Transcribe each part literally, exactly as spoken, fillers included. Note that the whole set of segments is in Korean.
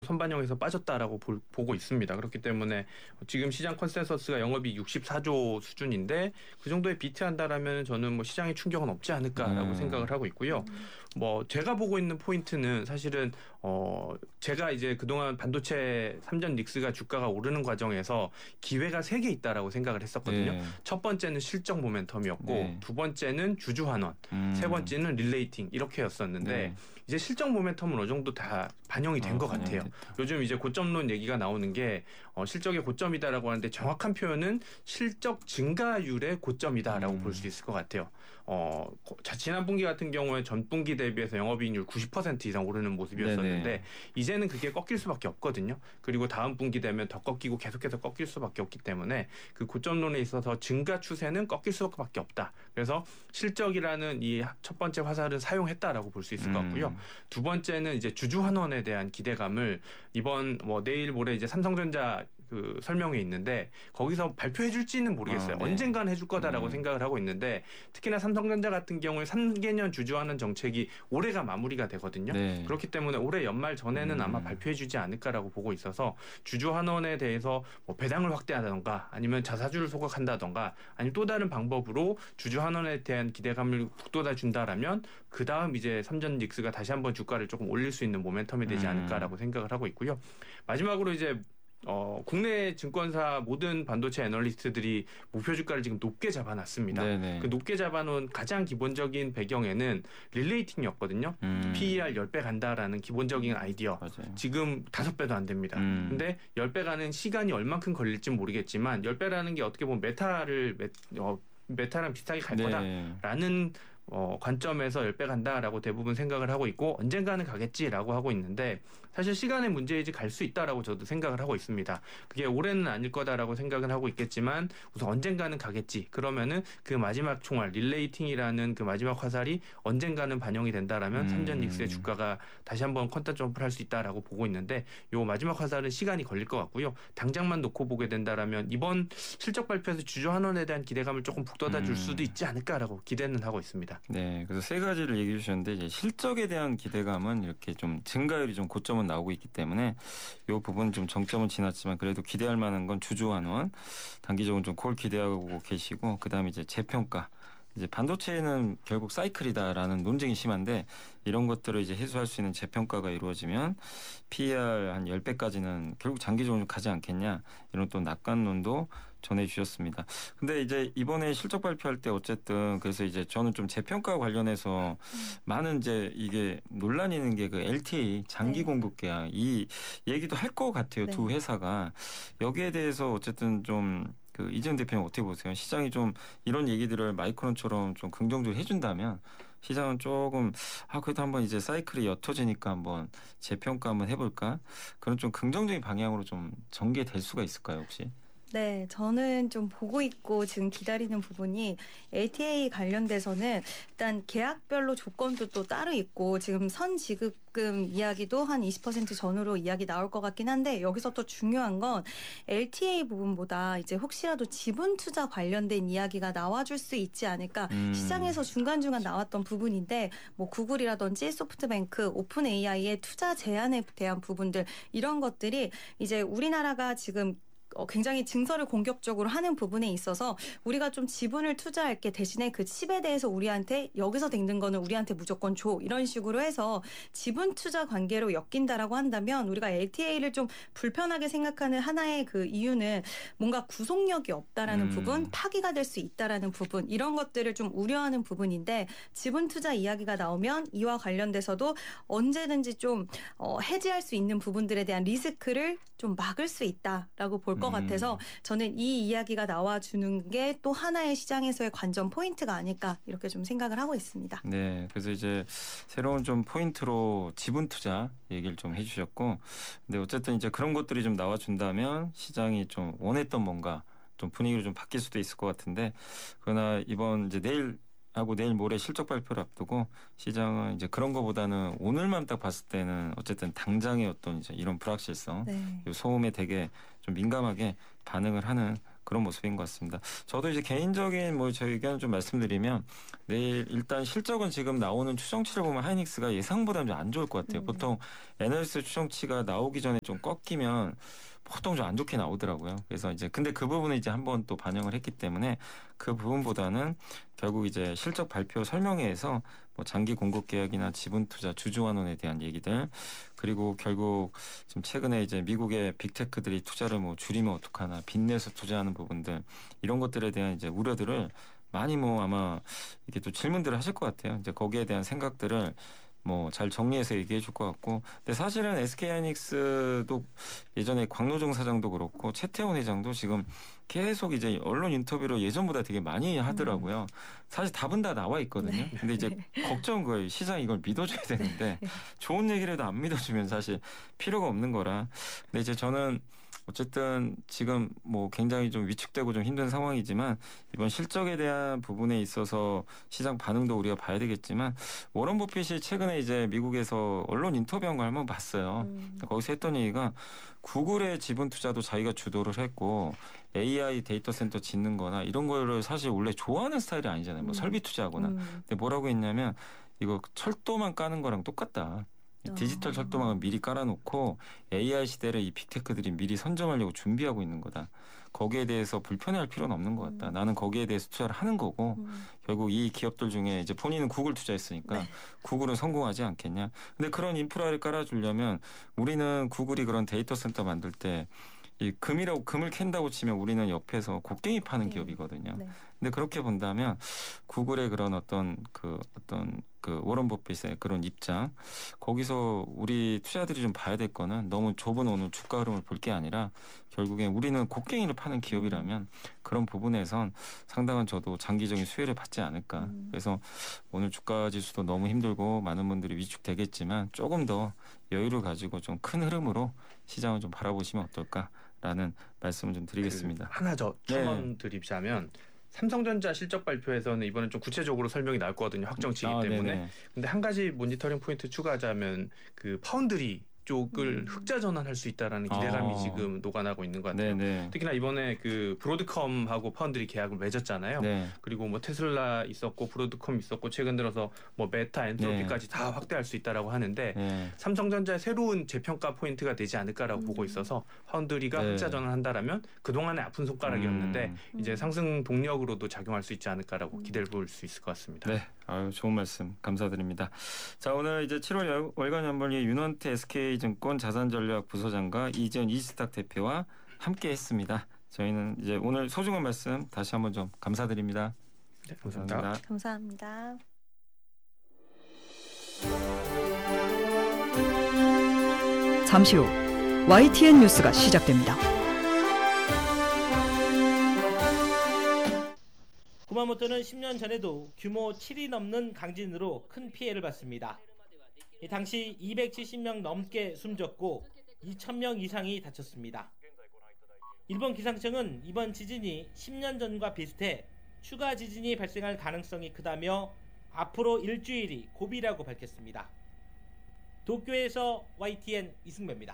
선반영에서 빠졌다라고 볼, 보고 있습니다. 그렇기 때문에 지금 시장 컨센서스가 영업이 육십사조 수준인데 그 정도에 비트한다라면 저는 뭐 시장에 충격은 없지 않을까라고 음. 생각을 하고 있고요. 음. 뭐 제가 보고 있는 포인트는 사실은 어 제가 이제 그동안 반도체 삼전 릭스가 주가가 오르는 과정에서 기회가 세 개 있다라고 생각을 했었거든요. 네. 첫 번째는 실적 모멘텀이었고 네. 두 번째는 주주 환원, 음. 세 번째는 릴레이팅 이렇게였었는데 네. 이제 실적 모멘텀은 어느 정도 다 반영이 된 아, 것 같아요. 됐다. 요즘 이제 고점론 얘기가 나오는 게 어, 실적의 고점이다라고 하는데 정확한 표현은 실적 증가율의 고점이다라고 음. 볼 수 있을 것 같아요. 어, 자, 지난 분기 같은 경우에 전 분기 대비해서 영업이익률 구십 퍼센트 이상 오르는 모습이었었는데 네네. 이제는 그게 꺾일 수밖에 없거든요. 그리고 다음 분기 되면 더 꺾이고 계속해서 꺾일 수밖에 없기 때문에 그 고점론에 있어서 증가 추세는 꺾일 수밖에 없다. 그래서 실적이라는 이 첫 번째 화살은 사용했다라고 볼 수 있을 것 같고요. 음. 두 번째는 이제 주주 환원에 대한 기대감을 이번 뭐 내일 모레 이제 삼성전자 그 설명회 있는데 거기서 발표해 줄지는 모르겠어요. 아, 네. 언젠간 해줄 거다라고 음. 생각을 하고 있는데 특히나 삼성전자 같은 경우에 삼 개년 주주 환원 정책이 올해가 마무리가 되거든요. 네. 그렇기 때문에 올해 연말 전에는 음. 아마 발표해 주지 않을까라고 보고 있어서 주주 환원에 대해서 뭐 배당을 확대하던가 아니면 자사주를 소각한다던가 아니면 또 다른 방법으로 주주 환원에 대한 기대감을 북돋아 준다라면 그 다음 이제 삼전 릭스가 다시 한번 주가를 조금 올릴 수 있는 모멘텀이 되지 음. 않을까라고 생각을 하고 있고요. 마지막으로 이제 어, 국내 증권사 모든 반도체 애널리스트들이 목표 주가를 지금 높게 잡아놨습니다. 네네. 그 높게 잡아놓은 가장 기본적인 배경에는 릴레이팅이었거든요. 음. 피이알 십 배 간다라는 기본적인 아이디어. 맞아요. 지금 다섯 배도 안 됩니다. 음. 근데 십 배 가는 시간이 얼만큼 걸릴지 모르겠지만 십 배라는 게 어떻게 보면 메타를 메, 어, 메타랑 비슷하게 갈 네. 거다라는 어, 관점에서 십 배 간다라고 대부분 생각을 하고 있고 언젠가는 가겠지라고 하고 있는데 사실 시간의 문제이지 갈 수 있다라고 저도 생각을 하고 있습니다. 그게 올해는 아닐 거다라고 생각은 하고 있겠지만 우선 언젠가는 가겠지. 그러면은 그 마지막 총알 릴레이팅이라는 그 마지막 화살이 언젠가는 반영이 된다라면 음. 삼전 릭스의 주가가 다시 한번 퀀텀 점프를 할 수 있다라고 보고 있는데 요 마지막 화살은 시간이 걸릴 것 같고요. 당장만 놓고 보게 된다라면 이번 실적 발표에서 주주 환원에 대한 기대감을 조금 북돋아 줄 음. 수도 있지 않을까라고 기대는 하고 있습니다. 네, 그래서 세 가지를 얘기해 주셨는데 이제 실적에 대한 기대감은 이렇게 좀 증가율이 좀 고점은 나오고 있기 때문에 이 부분 좀 정점은 지났지만 그래도 기대할 만한 건 주주 환원 단기적으로 좀 그걸 기대하고 계시고 그다음에 이제 재평가. 이제 반도체는 결국 사이클이다라는 논쟁이 심한데 이런 것들을 이제 해소할 수 있는 재평가가 이루어지면 피이알 한 십 배까지는 결국 장기적으로 가지 않겠냐 이런 또 낙관론도 전해주셨습니다. 근데 이제 이번에 실적 발표할 때 어쨌든 그래서 이제 저는 좀 재평가 관련해서 많은 이제 이게 논란이 있는 게 그 엘티에이 장기 네. 공급 계약 이 얘기도 할 것 같아요. 네. 두 회사가 여기에 대해서 어쨌든 좀 그 이재용 대표님 어떻게 보세요? 시장이 좀 이런 얘기들을 마이크론처럼 좀 긍정적으로 해준다면 시장은 조금 아 그래도 한번 이제 사이클이 옅어지니까 한번 재평가 한번 해볼까 그런 좀 긍정적인 방향으로 좀 전개될 수가 있을까요 혹시? 네, 저는 좀 보고 있고 지금 기다리는 부분이 엘티에이 관련돼서는 일단 계약별로 조건도 또 따로 있고 지금 선지급금 이야기도 한 이십 퍼센트 전후로 이야기 나올 것 같긴 한데 여기서 또 중요한 건 엘티에이 부분보다 이제 혹시라도 지분 투자 관련된 이야기가 나와줄 수 있지 않을까 음. 시장에서 중간중간 나왔던 부분인데 뭐 구글이라든지 소프트뱅크, 오픈에이아이의 투자 제한에 대한 부분들 이런 것들이 이제 우리나라가 지금 어, 굉장히 증설을 공격적으로 하는 부분에 있어서 우리가 좀 지분을 투자할게 대신에 그 칩에 대해서 우리한테 여기서 댕든 거는 우리한테 무조건 줘 이런 식으로 해서 지분 투자 관계로 엮인다라고 한다면 우리가 엘티에이를 좀 불편하게 생각하는 하나의 그 이유는 뭔가 구속력이 없다라는 음. 부분, 파기가 될 수 있다라는 부분 이런 것들을 좀 우려하는 부분인데 지분 투자 이야기가 나오면 이와 관련돼서도 언제든지 좀 어, 해지할 수 있는 부분들에 대한 리스크를 좀 막을 수 있다라고 볼 것 음. 같아서 저는 이 이야기가 나와주는 게 또 하나의 시장에서의 관전 포인트가 아닐까 이렇게 좀 생각을 하고 있습니다. 네, 그래서 이제 새로운 좀 포인트로 지분 투자 얘기를 좀 해주셨고, 근데 어쨌든 이제 그런 것들이 좀 나와준다면 시장이 좀 원했던 뭔가 좀 분위기로 좀 바뀔 수도 있을 것 같은데, 그러나 이번 이제 내일 하고 내일 모레 실적 발표를 앞두고 시장은 이제 그런 거보다는 오늘만 딱 봤을 때는 어쨌든 당장의 어떤 이제 이런 불확실성, 네. 이 소음에 되게 좀 민감하게 반응을 하는 그런 모습인 것 같습니다. 저도 이제 개인적인 뭐 제 의견을 좀 말씀드리면 내일 일단 실적은 지금 나오는 추정치를 보면 하이닉스가 예상보다는 좀 안 좋을 것 같아요. 음. 보통 애널리스트 추정치가 나오기 전에 좀 꺾이면 보통 좀 안 좋게 나오더라고요. 그래서 이제 근데 그 부분을 이제 한번 또 반영을 했기 때문에 그 부분보다는 결국 이제 실적 발표 설명회에서 뭐 장기 공급 계약이나 지분 투자 주주 환원에 대한 얘기들 그리고 결국 지금 최근에 이제 미국의 빅테크들이 투자를 뭐 줄이면 어떡하나 빚내서 투자하는 부분들 이런 것들에 대한 이제 우려들을 많이 뭐 아마 이렇게 또 질문들을 하실 것 같아요. 이제 거기에 대한 생각들을 뭐 잘 정리해서 얘기해 줄 것 같고 근데 사실은 에스케이하이닉스도 예전에 광노정 사장도 그렇고 최태원 회장도 지금 계속 이제 언론 인터뷰로 예전보다 되게 많이 하더라고요. 사실 답은 다 나와 있거든요. 네. 근데 이제 걱정은 거예요. 시장이 이걸 믿어줘야 되는데 좋은 얘기라도 안 믿어주면 사실 필요가 없는 거라. 근데 이제 저는 어쨌든 지금 뭐 굉장히 좀 위축되고 좀 힘든 상황이지만 이번 실적에 대한 부분에 있어서 시장 반응도 우리가 봐야 되겠지만 워런 버핏이 최근에 이제 미국에서 언론 인터뷰한 걸 한번 봤어요. 음. 거기서 했던 얘기가 구글의 지분 투자도 자기가 주도를 했고 에이아이 데이터 센터 짓는 거나 이런 거를 사실 원래 좋아하는 스타일이 아니잖아요. 뭐 음. 설비 투자하거나. 음. 근데 뭐라고 했냐면 이거 철도만 까는 거랑 똑같다. 디지털 철도망을 미리 깔아놓고 에이아이 시대를 이 빅테크들이 미리 선점하려고 준비하고 있는 거다. 거기에 대해서 불편해할 필요는 없는 것 같다. 음. 나는 거기에 대해서 투자를 하는 거고 음. 결국 이 기업들 중에 이제 본인은 구글 투자했으니까 네. 구글은 성공하지 않겠냐. 근데 그런 인프라를 깔아주려면 우리는 구글이 그런 데이터 센터 만들 때 이 금이라고 금을 캔다고 치면 우리는 옆에서 곡괭이 파는 네. 기업이거든요. 네. 근데 그렇게 본다면 구글의 그런 어떤 그 어떤 그 워런 버핏의 그런 입장 거기서 우리 투자들이 좀 봐야 될 거는 너무 좁은 오늘 주가 흐름을 볼 게 아니라 결국엔 우리는 곡괭이를 파는 기업이라면 그런 부분에선 상당한 저도 장기적인 수혜를 받지 않을까. 음. 그래서 오늘 주가 지수도 너무 힘들고 많은 분들이 위축되겠지만 조금 더 여유를 가지고 좀 큰 흐름으로 시장을 좀 바라보시면 어떨까라는 말씀을 좀 드리겠습니다. 그 하나 더 네. 첨언 드리자면 삼성전자 실적 발표에서는 이번엔 좀 구체적으로 설명이 나왔거든요. 확정치이기 아, 때문에. 네네. 근데 한 가지 모니터링 포인트 추가하자면 그 파운드리 쪽을 음. 흑자 전환할 수 있다라는 기대감이 아. 지금 녹아나고 있는 것 같아요. 네네. 특히나 이번에 그 브로드컴하고 파운드리 계약을 맺었잖아요. 네. 그리고 뭐 테슬라 있었고 브로드컴 있었고 최근 들어서 뭐 메타, 엔트로피까지 네. 다 확대할 수 있다라고 하는데 네. 삼성전자의 새로운 재평가 포인트가 되지 않을까라고 음. 보고 있어서 파운드리가 네. 흑자 전환한다라면 그동안의 아픈 손가락이었는데 음. 이제 상승 동력으로도 작용할 수 있지 않을까라고 음. 기대를 볼 수 있을 것 같습니다. 네, 아유, 좋은 말씀 감사드립니다. 자, 오늘 이제 칠월 월간 연말리 윤원태 에스케이증권 자산전략 부서장과 이재현 이스탁 대표와 함께했습니다. 저희는 이제 오늘 소중한 말씀 다시 한번 좀 감사드립니다. 네, 감사합니다. 감사합니다. 잠시 후 와이티엔 뉴스가 시작됩니다. 구마모토는 십 년 전에도 규모 칠이 넘는 강진으로 큰 피해를 봤습니다. 당시 이백칠십 명 넘게 숨졌고 이천 명 이상이 다쳤습니다. 일본 기상청은 이번 지진이 십 년 전과 비슷해 추가 지진이 발생할 가능성이 크다며 앞으로 일주일이 고비라고 밝혔습니다. 도쿄에서 와이티엔 이승배입니다.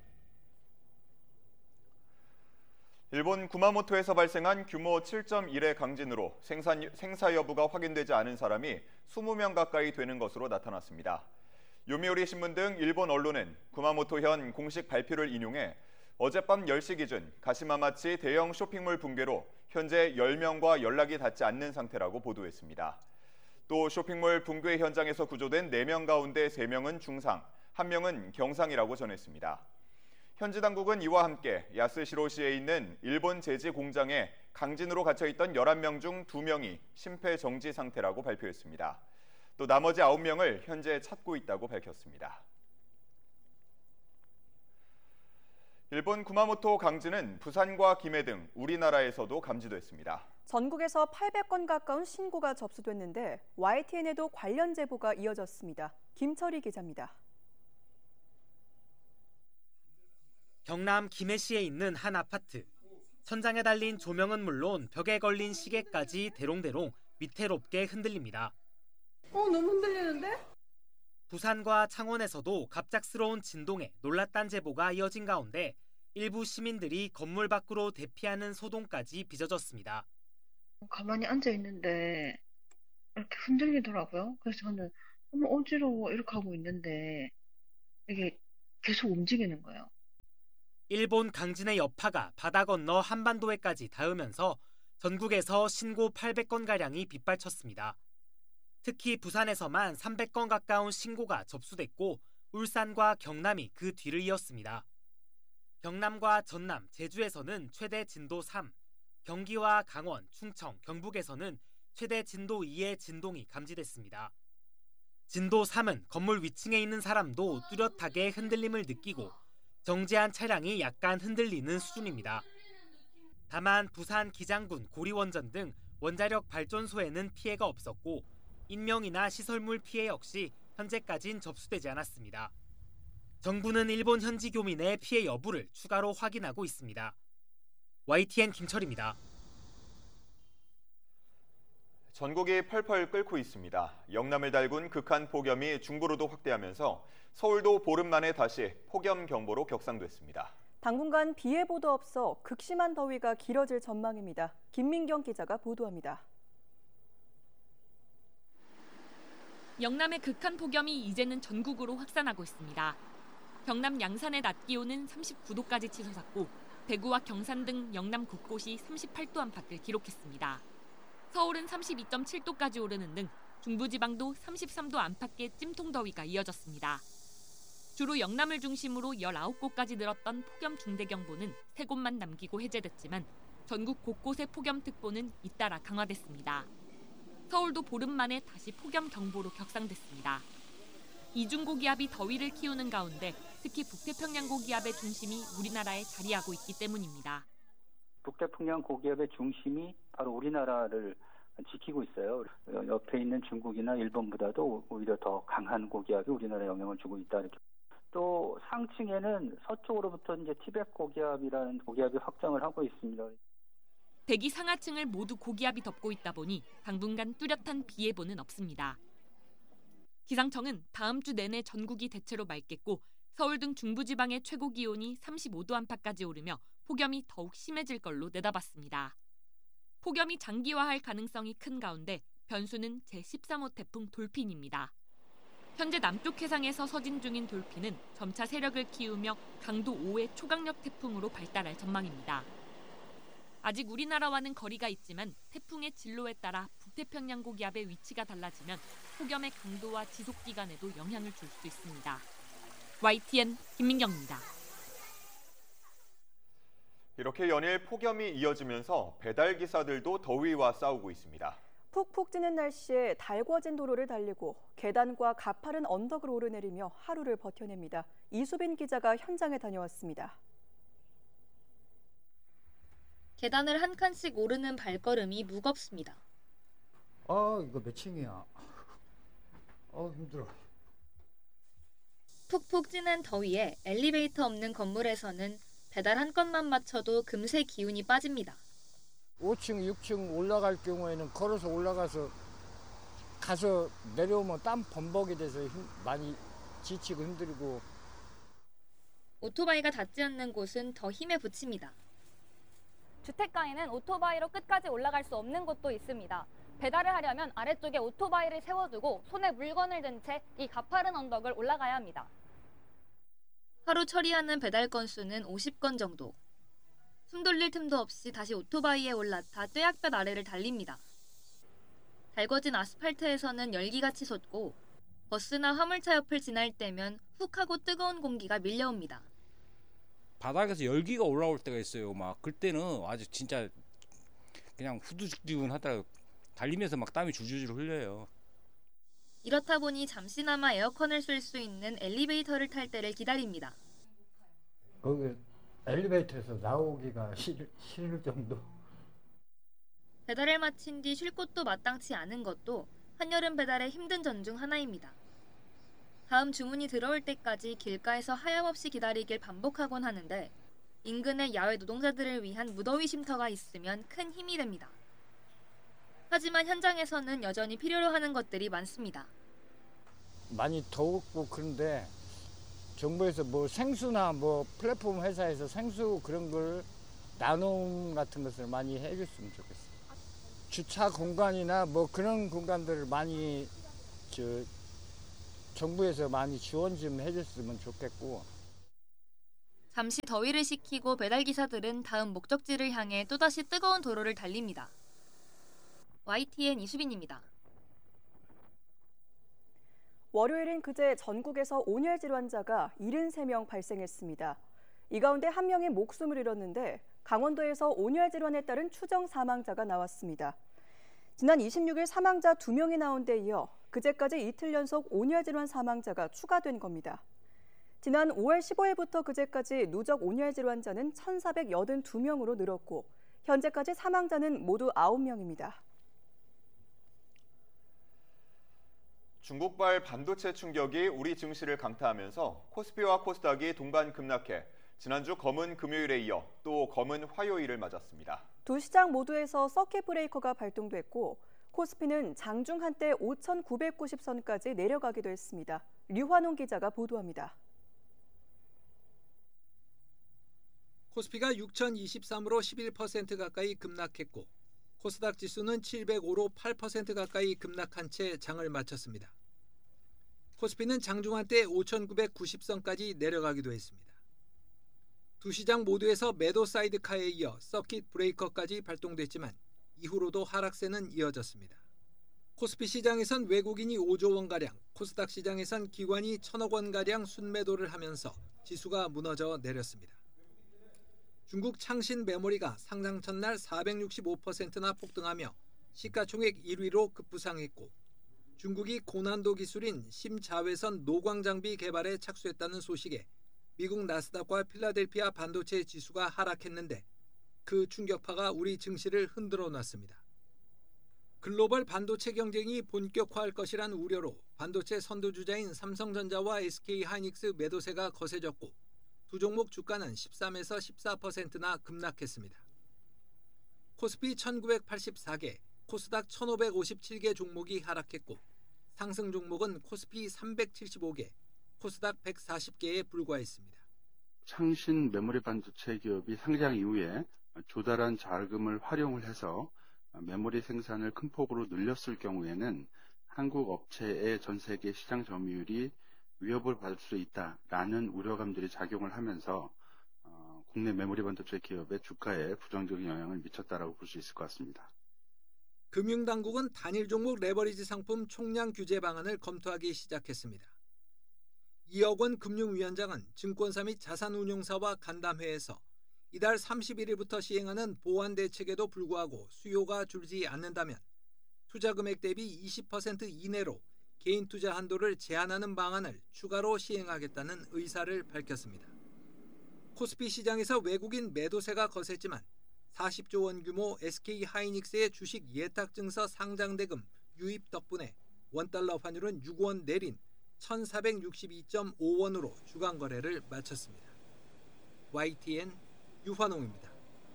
일본 구마모토에서 발생한 규모 칠 점 일의 강진으로 생산, 생사 여부가 확인되지 않은 사람이 이십 명 가까이 되는 것으로 나타났습니다. 요미우리 신문 등 일본 언론은 구마모토현 공식 발표를 인용해 어젯밤 열 시 기준 가시마마치 대형 쇼핑몰 붕괴로 현재 열 명과 연락이 닿지 않는 상태라고 보도했습니다. 또 쇼핑몰 붕괴 현장에서 구조된 네 명 가운데 세 명은 중상, 한 명은 경상이라고 전했습니다. 현지 당국은 이와 함께 야스시로시에 있는 일본 제지 공장에 강진으로 갇혀있던 열한 명 중 두 명이 심폐정지 상태라고 발표했습니다. 또 나머지 아홉 명을 현재 찾고 있다고 밝혔습니다. 일본 구마모토 강진은 부산과 김해 등 우리나라에서도 감지됐습니다. 전국에서 팔백 건 가까운 신고가 접수됐는데 와이티엔에도 관련 제보가 이어졌습니다. 김철희 기자입니다. 경남 김해시에 있는 한 아파트. 천장에 달린 조명은 물론 벽에 걸린 시계까지 대롱대롱 위태롭게 흔들립니다. 어, 너무 흔들리는데? 부산과 창원에서도 갑작스러운 진동에 놀랐다는 제보가 이어진 가운데 일부 시민들이 건물 밖으로 대피하는 소동까지 빚어졌습니다. 가만히 앉아 있는데 이렇게 흔들리더라고요. 그래서 저는 너무 어지러워 이렇게 하고 있는데 이게 계속 움직이는 거예요. 일본 강진의 여파가 바다 건너 한반도에까지 닿으면서 전국에서 신고 팔백 건가량이 빗발쳤습니다. 특히 부산에서만 삼백 건 가까운 신고가 접수됐고 울산과 경남이 그 뒤를 이었습니다. 경남과 전남, 제주에서는 최대 진도 삼, 경기와 강원, 충청, 경북에서는 최대 진도 이의 진동이 감지됐습니다. 진도 삼은 건물 위층에 있는 사람도 뚜렷하게 흔들림을 느끼고 정지한 차량이 약간 흔들리는 수준입니다. 다만 부산 기장군 고리원전 등 원자력 발전소에는 피해가 없었고 인명이나 시설물 피해 역시 현재까진 접수되지 않았습니다. 정부는 일본 현지 교민의 피해 여부를 추가로 확인하고 있습니다. 와이티엔 김철입니다. 전국이 펄펄 끓고 있습니다. 영남을 달군 극한 폭염이 중부로도 확대하면서 서울도 보름 만에 다시 폭염 경보로 격상됐습니다. 당분간 비 예보도 없어 극심한 더위가 길어질 전망입니다. 김민경 기자가 보도합니다. 영남의 극한 폭염이 이제는 전국으로 확산하고 있습니다. 경남 양산의 낮 기온은 삼십구 도까지 치솟았고 대구와 경산 등 영남 곳곳이 삼십팔 도 안팎을 기록했습니다. 서울은 삼십이 점 칠 도까지 오르는 등 중부지방도 삼십삼 도 안팎의 찜통 더위가 이어졌습니다. 주로 영남을 중심으로 열아홉 곳까지 늘었던 폭염 중대경보는 세 곳만 남기고 해제됐지만 전국 곳곳의 폭염특보는 잇따라 강화됐습니다. 서울도 보름 만에 다시 폭염 경보로 격상됐습니다. 이중고기압이 더위를 키우는 가운데 특히 북태평양 고기압의 중심이 우리나라에 자리하고 있기 때문입니다. 북태평양 고기압의 중심이 바로 우리나라를 지키고 있어요. 옆에 있는 중국이나 일본보다도 오히려 더 강한 고기압이 우리나라에 영향을 주고 있다. 이렇게. 또 상층에는 서쪽으로부터 이제 티벳 고기압이라는 고기압이 확장을 하고 있습니다. 대기 상하층을 모두 고기압이 덮고 있다 보니 당분간 뚜렷한 비 예보는 없습니다. 기상청은 다음 주 내내 전국이 대체로 맑겠고 서울 등 중부지방의 최고 기온이 삼십오 도 안팎까지 오르며 폭염이 더욱 심해질 걸로 내다봤습니다. 폭염이 장기화할 가능성이 큰 가운데 변수는 제십삼 호 태풍 돌핀입니다. 현재 남쪽 해상에서 서진 중인 돌핀은 점차 세력을 키우며 강도 오의 초강력 태풍으로 발달할 전망입니다. 아직 우리나라와는 거리가 있지만 태풍의 진로에 따라 북태평양 고기압의 위치가 달라지면 폭염의 강도와 지속 기간에도 영향을 줄 수 있습니다. 와이티엔 김민경입니다. 이렇게 연일 폭염이 이어지면서 배달 기사들도 더위와 싸우고 있습니다. 푹푹 찌는 날씨에 달궈진 도로를 달리고 계단과 가파른 언덕을 오르내리며 하루를 버텨냅니다. 이수빈 기자가 현장에 다녀왔습니다. 계단을 한 칸씩 오르는 발걸음이 무겁습니다. 아, 이거 몇 층이야? 아, 힘들어. 푹푹 찌는 더위에 엘리베이터 없는 건물에서는 배달 한 건만 맞춰도 금세 기운이 빠집니다. 오 층, 육 층 올라갈 경우에는 걸어서 올라가서 가서 내려오면 땀 범벅이 돼서 힘, 많이 지치고 힘들고. 오토바이가 닿지 않는 곳은 더 힘에 부칩니다. 주택가에는 오토바이로 끝까지 올라갈 수 없는 곳도 있습니다. 배달을 하려면 아래쪽에 오토바이를 세워두고 손에 물건을 든 채 이 가파른 언덕을 올라가야 합니다. 하루 처리하는 배달 건수는 오십 건 정도. 숨 돌릴 틈도 없이 다시 오토바이에 올라타 뙤약볕 아래를 달립니다. 달궈진 아스팔트에서는 열기가 치솟고 버스나 화물차 옆을 지날 때면 훅 하고 뜨거운 공기가 밀려옵니다. 바닥에서 열기가 올라올 때가 있어요. 막 그때는 아주 진짜 그냥 후두죽지근하다가 달리면서 막 땀이 줄줄줄 흘려요. 이렇다 보니 잠시나마 에어컨을 쓸 수 있는 엘리베이터를 탈 때를 기다립니다. 거기 엘리베이터에서 나오기가 싫, 싫을 정도. 배달을 마친 뒤 쉴 곳도 마땅치 않은 것도 한여름 배달의 힘든 전 중 하나입니다. 다음 주문이 들어올 때까지 길가에서 하염없이 기다리길 반복하곤 하는데 인근의 야외 노동자들을 위한 무더위 쉼터가 있으면 큰 힘이 됩니다. 하지만 현장에서는 여전히 필요로 하는 것들이 많습니다. 많이 더웠고 그런데 정부에서 뭐 생수나 뭐 플랫폼 회사에서 생수 그런 걸 나눔 같은 것을 많이 해줬으면 좋겠어요. 주차 공간이나 뭐 그런 공간들을 많이 저 정부에서 많이 지원 좀 해줬으면 좋겠고. 잠시 더위를 식히고 배달기사들은 다음 목적지를 향해 또다시 뜨거운 도로를 달립니다. 와이티엔 이수빈입니다. 월요일인 그제 전국에서 온열 질환자가 칠십삼 명 발생했습니다. 이 가운데 한 명이 목숨을 잃었는데 강원도에서 온열 질환에 따른 추정 사망자가 나왔습니다. 지난 이십육 일 사망자 두 명이 나온 데 이어 그제까지 이틀 연속 온열 질환 사망자가 추가된 겁니다. 지난 오월 십오일부터 그제까지 누적 온열 질환자는 천사백팔십이 명으로 늘었고 현재까지 사망자는 모두 아홉 명입니다. 중국발 반도체 충격이 우리 증시를 강타하면서 코스피와 코스닥이 동반 급락해 지난주 검은 금요일에 이어 또 검은 화요일을 맞았습니다. 두 시장 모두에서 서킷 브레이커가 발동됐고 코스피는 장중 한때 오천구백구십 선까지 내려가기도 했습니다. 류환홍 기자가 보도합니다. 코스피가 육천이십삼으로 십일 퍼센트 가까이 급락했고 코스닥 지수는 칠백오로 팔 퍼센트 가까이 급락한 채 장을 마쳤습니다. 코스피는 장중 한때 오천구백구십 선까지 내려가기도 했습니다. 두 시장 모두에서 매도 사이드카에 이어 서킷 브레이커까지 발동됐지만 이후로도 하락세는 이어졌습니다. 코스피 시장에선 외국인이 오조 원가량, 코스닥 시장에선 기관이 천억 원가량 순매도를 하면서 지수가 무너져 내렸습니다. 중국 창신 메모리가 상장 첫날 사백육십오 퍼센트나 폭등하며 시가총액 일 위로 급부상했고 중국이 고난도 기술인 심자외선 노광 장비 개발에 착수했다는 소식에 미국 나스닥과 필라델피아 반도체 지수가 하락했는데 그 충격파가 우리 증시를 흔들어 놨습니다. 글로벌 반도체 경쟁이 본격화할 것이란 우려로 반도체 선두주자인 삼성전자와 에스케이하이닉스 매도세가 거세졌고 두 종목 주가는 십삼에서 십사 퍼센트나 급락했습니다. 코스피 천구백팔십사 개, 코스닥 천오백오십칠 개 종목이 하락했고 상승 종목은 코스피 삼백칠십오 개, 코스닥 백사십 개에 불과했습니다. 창신 메모리 반도체 기업이 상장 이후에 조달한 자금을 활용을 해서 메모리 생산을 큰 폭으로 늘렸을 경우에는 한국 업체의 전 세계 시장 점유율이 위협을 받을 수 있다라는 우려감들이 작용을 하면서 어, 국내 메모리 반도체 기업의 주가에 부정적인 영향을 미쳤다라고 볼 수 있을 것 같습니다. 금융당국은 단일 종목 레버리지 상품 총량 규제 방안을 검토하기 시작했습니다. 이억 원 금융위원장은 증권사 및 자산운용사와 간담회에서 이달 삼십일 일부터 시행하는 보완 대책에도 불구하고 수요가 줄지 않는다면 투자 금액 대비 이십 퍼센트 이내로 개인 투자 한도를 제한하는 방안을 추가로 시행하겠다는 의사를 밝혔습니다. 코스피 시장에서 외국인 매도세가 거셌지만 사십조 원 규모 에스케이하이닉스의 주식 예탁증서 상장 대금 유입 덕분에 원달러 환율은 육 원 내린 천사백육십이 점 오 원으로 주간 거래를 마쳤습니다. 와이티엔 유환홍입니다.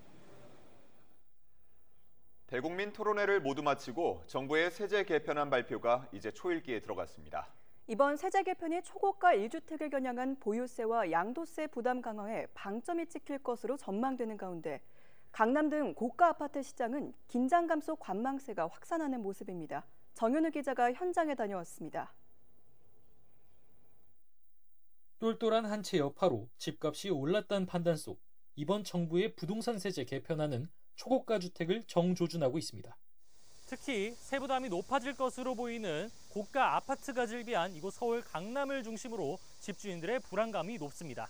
대국민 토론회를 모두 마치고 정부의 세제 개편안 발표가 이제 초읽기에 들어갔습니다. 이번 세제 개편이 초고가 일 주택을 겨냥한 보유세와 양도세 부담 강화에 방점이 찍힐 것으로 전망되는 가운데 강남 등 고가 아파트 시장은 긴장감 속 관망세가 확산하는 모습입니다. 정현우 기자가 현장에 다녀왔습니다. 똘똘한 한 채 여파로 집값이 올랐다는 판단 속 이번 정부의 부동산 세제 개편안은 초고가 주택을 정조준하고 있습니다. 특히 세부담이 높아질 것으로 보이는 고가 아파트가 즐비한 이곳 서울 강남을 중심으로 집주인들의 불안감이 높습니다.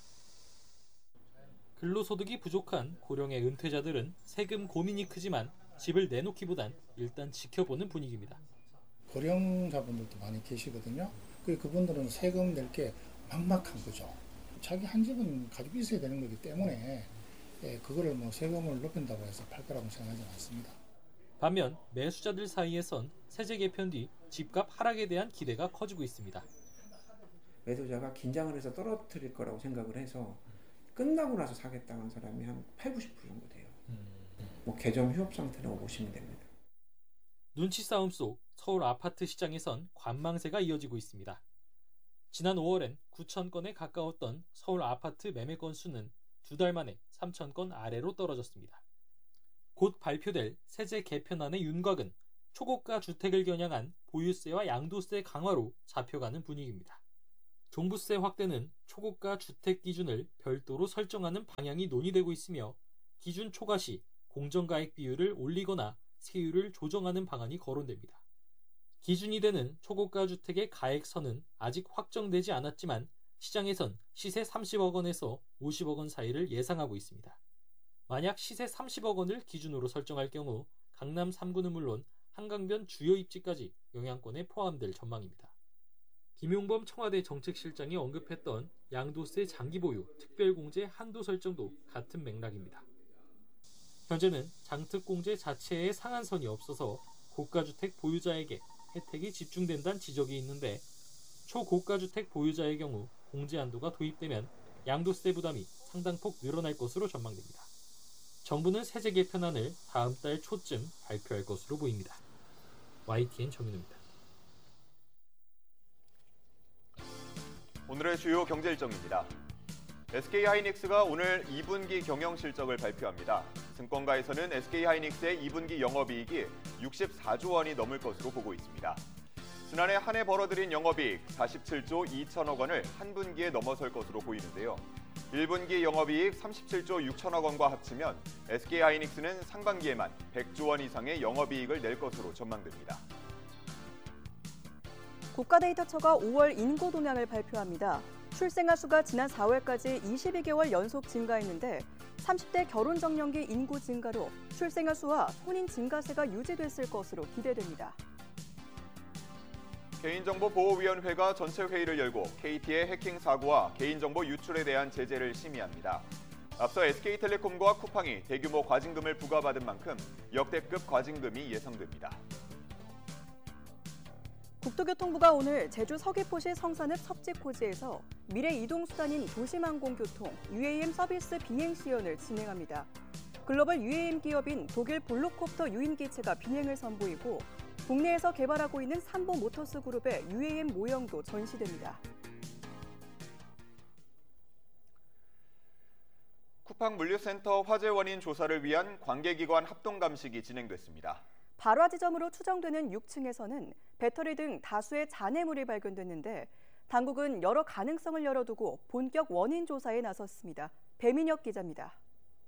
근로소득이 부족한 고령의 은퇴자들은 세금 고민이 크지만 집을 내놓기보단 일단 지켜보는 분위기입니다. 고령자분들도 많이 계시거든요. 그리고 그분들은 세금 낼 게 막막한 거죠. 자기 한 집은 가지고 있어야 되는 거기 때문에 예, 그거를 뭐 세금을 높인다고 해서 팔 거라고 생각하지 않습니다. 반면 매수자들 사이에선 세제 개편 뒤 집값 하락에 대한 기대가 커지고 있습니다. 매수자가 긴장을 해서 떨어뜨릴 거라고 생각을 해서 끝나고 나서 사겠다는 사람이 한 팔, 구십 퍼센트 정도 돼요. 뭐 개점 휴업 상태라고 보시면 됩니다. 눈치 싸움 속 서울 아파트 시장에선 관망세가 이어지고 있습니다. 지난 오월엔 구천 건에 가까웠던 서울 아파트 매매 건수는 두 달 만에 삼천 건 아래로 떨어졌습니다. 곧 발표될 세제 개편안의 윤곽은 초고가 주택을 겨냥한 보유세와 양도세 강화로 잡혀가는 분위기입니다. 종부세 확대는 초고가 주택 기준을 별도로 설정하는 방향이 논의되고 있으며 기준 초과 시 공정가액 비율을 올리거나 세율을 조정하는 방안이 거론됩니다. 기준이 되는 초고가 주택의 가액선은 아직 확정되지 않았지만 시장에선 시세 삼십억 원에서 오십억 원 사이를 예상하고 있습니다. 만약 시세 삼십억 원을 기준으로 설정할 경우 강남 삼 구는 물론 한강변 주요 입지까지 영향권에 포함될 전망입니다. 김용범 청와대 정책실장이 언급했던 양도세 장기 보유, 특별공제 한도 설정도 같은 맥락입니다. 현재는 장특공제 자체에 상한선이 없어서 고가주택 보유자에게 혜택이 집중된다는 지적이 있는데 초고가주택 보유자의 경우 공제 한도가 도입되면 양도세 부담이 상당폭 늘어날 것으로 전망됩니다. 정부는 세제 개편안을 다음 달 초쯤 발표할 것으로 보입니다. 와이티엔 정윤우입니다. 오늘의 주요 경제 일정입니다. 에스케이하이닉스가 오늘 이 분기 경영 실적을 발표합니다. 증권가에서는 에스케이하이닉스의 이 분기 영업이익이 육십사조 원이 넘을 것으로 보고 있습니다. 지난해 한 해 벌어들인 영업이익 사십칠조 이천억 원을 한 분기에 넘어설 것으로 보이는데요. 일 분기 영업이익 삼십칠조 육천억 원과 합치면 에스케이하이닉스는 상반기에만 백조 원 이상의 영업이익을 낼 것으로 전망됩니다. 국가데이터처가 오월 인구 동향을 발표합니다. 출생아 수가 지난 사월까지 이십이 개월 연속 증가했는데 삼십 대 결혼 정년기 인구 증가로 출생아 수와 혼인 증가세가 유지됐을 것으로 기대됩니다. 개인정보보호위원회가 전체 회의를 열고 케이티의 해킹 사고와 개인정보 유출에 대한 제재를 심의합니다. 앞서 에스케이텔레콤과 쿠팡이 대규모 과징금을 부과받은 만큼 역대급 과징금이 예상됩니다. 국토교통부가 오늘 제주 서귀포시 성산읍 섭지코지에서 미래 이동수단인 도심항공교통 유에이엠 서비스 비행 시연을 진행합니다. 글로벌 유에이엠 기업인 독일 볼로콥터 유인기체가 비행을 선보이고 국내에서 개발하고 있는 삼보 모터스 그룹의 유에이엠 모형도 전시됩니다. 쿠팡 물류센터 화재 원인 조사를 위한 관계기관 합동감식이 진행됐습니다. 발화 지점으로 추정되는 육 층에서는 배터리 등 다수의 잔해물이 발견됐는데 당국은 여러 가능성을 열어두고 본격 원인 조사에 나섰습니다. 배민혁 기자입니다.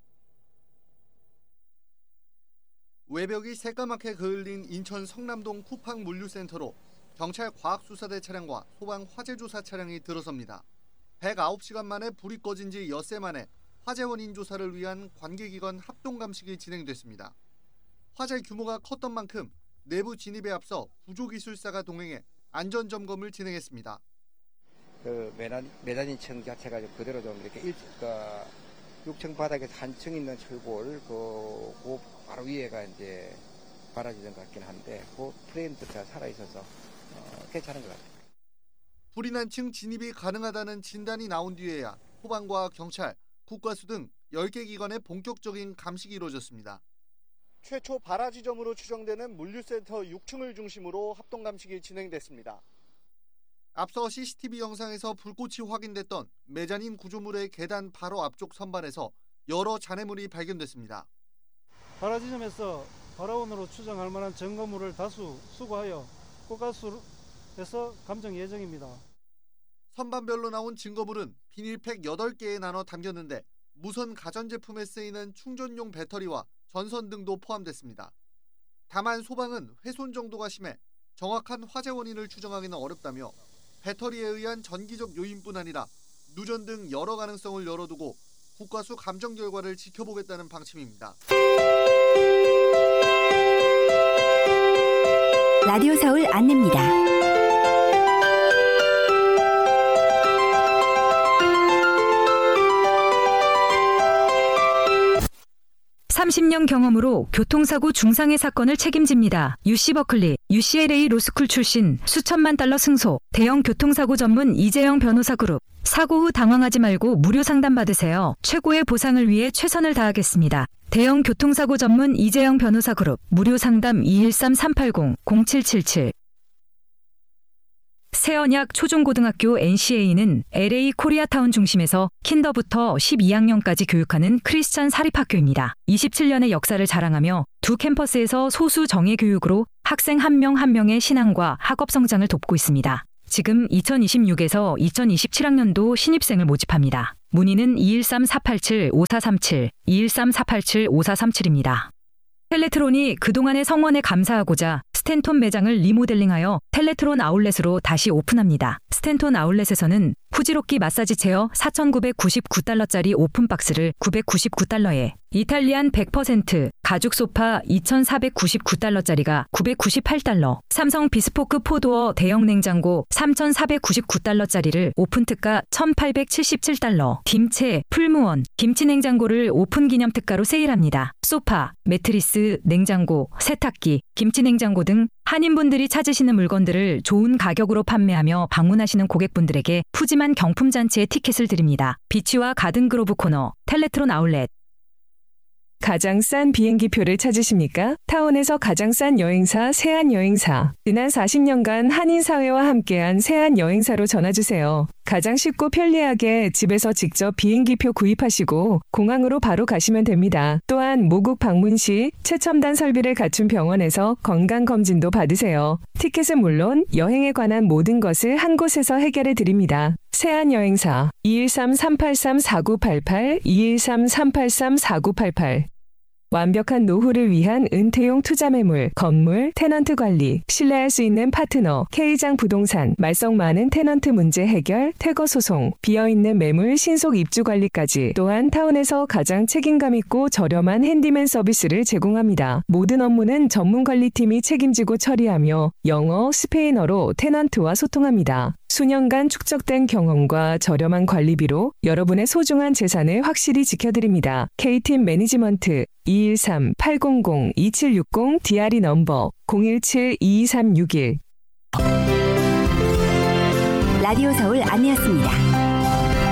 외벽이 새까맣게 그을린 인천 성남동 쿠팡 물류센터로 경찰 과학수사대 차량과 소방 화재조사 차량이 들어섭니다. 백구 시간 만에 불이 꺼진 지 엿새 만에 화재 원인 조사를 위한 관계기관 합동감식이 진행됐습니다. 화재 규모가 컸던 만큼 내부 진입에 앞서 구조기술사가 동행해 안전점검을 진행했습니다. 그 메단, 메단인층 자체가 그대로 좀 이렇게 일, 그 육 층 바닥에서 한 층 있는 철골 그, 그 바로 위에가 이제 발화지점 같긴 한데 그 프레임도 잘 살아있어서 어, 괜찮은 것 같아요. 불이 난 층 진입이 가능하다는 진단이 나온 뒤에야 소방과 경찰, 국과수 등 열 개 기관의 본격적인 감식이 이루어졌습니다. 최초 발화 지점으로 추정되는 물류센터 육 층을 중심으로 합동 감식이 진행됐습니다. 앞서 씨씨티비 영상에서 불꽃이 확인됐던 메자닌 구조물의 계단 바로 앞쪽 선반에서 여러 잔해물이 발견됐습니다. 발화 지점에서 발화원으로 추정할 만한 증거물을 다수 수거하여 국가수에서 감정 예정입니다. 선반별로 나온 증거물은 비닐팩 여덟 개에 나눠 담겼는데 무선 가전제품에 쓰이는 충전용 배터리와 전선 등도 포함됐습니다. 다만 소방은 훼손 정도가 심해 정확한 화재 원인을 추정하기는 어렵다며 배터리에 의한 전기적 요인뿐 아니라 누전 등 여러 가능성을 열어두고 국과수 감정 결과를 지켜보겠다는 방침입니다. 라디오 서울 안내입니다. 삼십 년 경험으로 교통사고 중상해 사건을 책임집니다. 유씨 버클리, 유씨엘에이 로스쿨 출신 수천만 달러 승소, 대형 교통사고 전문 이재영 변호사 그룹. 사고 후 당황하지 말고 무료 상담 받으세요. 최고의 보상을 위해 최선을 다하겠습니다. 대형 교통사고 전문 이재영 변호사 그룹. 무료 상담 이일삼 삼팔공 공칠칠칠. 세언약 초중고등학교 엔씨에이는 엘에이 코리아타운 중심에서 킨더부터 십이 학년까지 교육하는 크리스천 사립학교입니다. 이십칠 년의 역사를 자랑하며 두 캠퍼스에서 소수 정예 교육으로 학생 한 명 한 명의 신앙과 학업 성장을 돕고 있습니다. 지금 이천이십육에서 이천이십칠 학년도 신입생을 모집합니다. 문의는 이일삼 사팔칠 오사삼칠, 이일삼 사팔칠 오사삼칠입니다. 텔레트론이 그동안의 성원에 감사하고자 스탠톤 매장을 리모델링하여 텔레트론 아울렛으로 다시 오픈합니다. 스탠톤 아울렛에서는 후지로끼 마사지 체어 사천구백구십구 달러짜리 오픈박스를 구백구십구 달러에, 이탈리안 백 퍼센트 가죽 소파 이천사백구십구 달러짜리가 구백구십팔 달러, 삼성 비스포크 포도어 대형 냉장고 삼천사백구십구 달러짜리를 오픈특가 천팔백칠십칠 달러, 김채, 풀무원, 김치냉장고를 오픈 기념 특가로 세일합니다. 소파, 매트리스, 냉장고, 세탁기, 김치냉장고 등 한인분들이 찾으시는 물건들을 좋은 가격으로 판매하며 방문하시는 고객분들에게 푸짐한 경품 잔치의 티켓을 드립니다. 비치와 가든그로브 코너, 텔레트론 아울렛. 가장 싼 비행기표를 찾으십니까? 타운에서 가장 싼 여행사 세안여행사. 지난 사십 년간 한인사회와 함께한 세안여행사로 전화주세요. 가장 쉽고 편리하게 집에서 직접 비행기표 구입하시고 공항으로 바로 가시면 됩니다. 또한 모국 방문 시 최첨단 설비를 갖춘 병원에서 건강검진도 받으세요. 티켓은 물론 여행에 관한 모든 것을 한 곳에서 해결해 드립니다. 세안여행사 이일삼 삼팔삼 사구팔팔, 이일삼 삼팔삼 사구팔팔. 완벽한 노후를 위한 은퇴용 투자매물, 건물, 테넌트 관리, 신뢰할 수 있는 파트너, K장 부동산, 말썽 많은 테넌트 문제 해결, 퇴거 소송, 비어있는 매물 신속 입주 관리까지, 또한 타운에서 가장 책임감 있고 저렴한 핸디맨 서비스를 제공합니다. 모든 업무는 전문 관리팀이 책임지고 처리하며 영어, 스페인어로 테넌트와 소통합니다. 수년간 축적된 경험과 저렴한 관리비로 여러분의 소중한 재산을 확실히 지켜드립니다. K팀 매니지먼트 이일삼 팔공공 이칠육공 디알이 넘버 공일칠 이이삼육일. 라디오 서울 안내였습니다.